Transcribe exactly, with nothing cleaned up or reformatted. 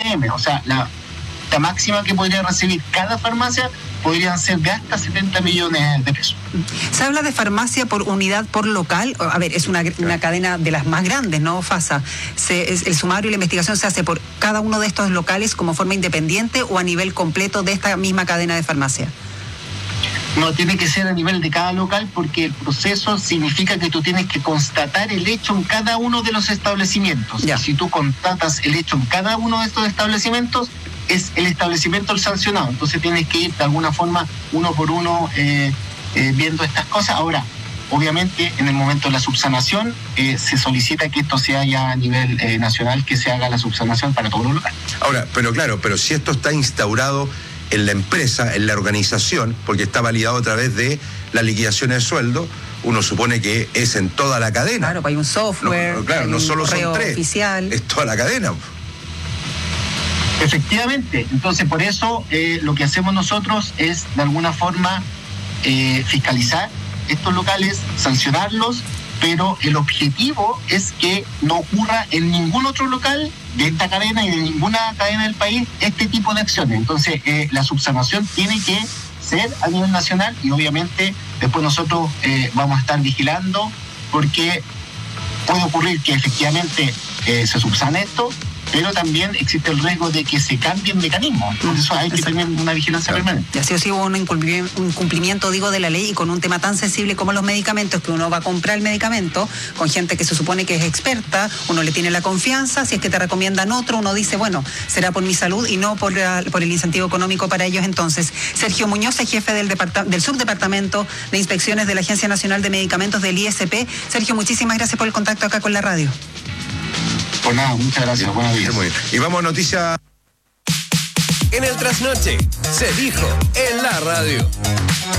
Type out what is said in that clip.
M, o sea, la, la máxima que podría recibir cada farmacia podrían ser de hasta setenta millones de pesos. Se habla de farmacia por unidad por local. A ver, es una, una cadena de las más grandes, ¿no, FASA? Se, es, ¿El sumario y la investigación se hace por cada uno de estos locales como forma independiente o a nivel completo de esta misma cadena de farmacia? No, tiene que ser a nivel de cada local, porque el proceso significa que tú tienes que constatar el hecho en cada uno de los establecimientos. Ya. Y si tú constatas el hecho en cada uno de estos establecimientos, es el establecimiento el sancionado. Entonces tienes que ir de alguna forma uno por uno eh, eh, viendo estas cosas. Ahora, obviamente, en el momento de la subsanación, eh, se solicita que esto sea ya a nivel eh, nacional, que se haga la subsanación para todos los locales. Ahora, pero claro, pero si esto está instaurado en la empresa, en la organización, porque está validado a través de la liquidación de sueldo, uno supone que es en toda la cadena. Claro, pues hay un software, no, claro, hay no un solo son tres, oficial. es toda la cadena. Efectivamente, entonces por eso eh, lo que hacemos nosotros es de alguna forma eh, fiscalizar estos locales, sancionarlos, pero el objetivo es que no ocurra en ningún otro local de esta cadena y de ninguna cadena del país este tipo de acciones. Entonces eh, la subsanación tiene que ser a nivel nacional y obviamente después nosotros eh, vamos a estar vigilando, porque puede ocurrir que efectivamente eh, se subsane esto, pero también existe el riesgo de que se cambien mecanismos. Por eso hay que tener una vigilancia permanente. Y así o sí hubo un incumplimiento, un cumplimiento, digo, de la ley, y con un tema tan sensible como los medicamentos, que uno va a comprar el medicamento con gente que se supone que es experta, uno le tiene la confianza, si es que te recomiendan otro, uno dice, bueno, será por mi salud y no por, la, por el incentivo económico para ellos. Entonces, Sergio Muñoz es jefe del, departa- del subdepartamento de inspecciones de la Agencia Nacional de Medicamentos del I S P. Sergio, muchísimas gracias por el contacto acá con la radio. Pues nada, muchas gracias. Buenos días. Muy bien. Y vamos a noticias. En el trasnoche se dijo en la radio.